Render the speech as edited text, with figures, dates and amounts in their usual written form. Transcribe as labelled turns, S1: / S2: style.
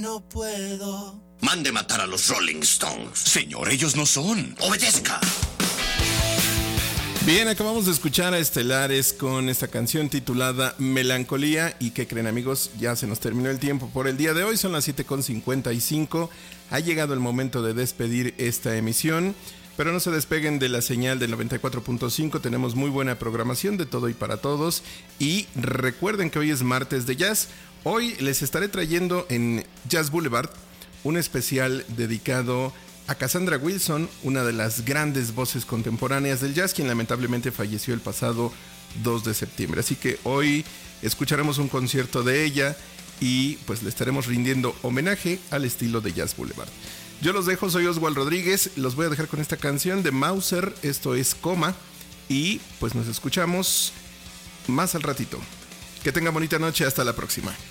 S1: No puedo.
S2: Mande matar a los Rolling Stones.
S3: Señor, ellos no son.
S2: Obedezca.
S4: Bien, acabamos de escuchar a Estelares con esta canción titulada Melancolía. ¿Y qué creen, amigos? Ya se nos terminó el tiempo por el día de hoy. Son las 7:55. Ha llegado el momento de despedir esta emisión. Pero no se despeguen de la señal del 94.5. Tenemos muy buena programación de todo y para todos. Y recuerden que hoy es martes de jazz. Hoy les estaré trayendo en Jazz Boulevard un especial dedicado a Cassandra Wilson, una de las grandes voces contemporáneas del jazz, quien lamentablemente falleció el pasado 2 de septiembre. Así que hoy escucharemos un concierto de ella y pues le estaremos rindiendo homenaje al estilo de Jazz Boulevard. Yo los dejo, soy Oswald Rodríguez, los voy a dejar con esta canción de Mauser, esto es Coma, y pues nos escuchamos más al ratito. Que tengan bonita noche, hasta la próxima.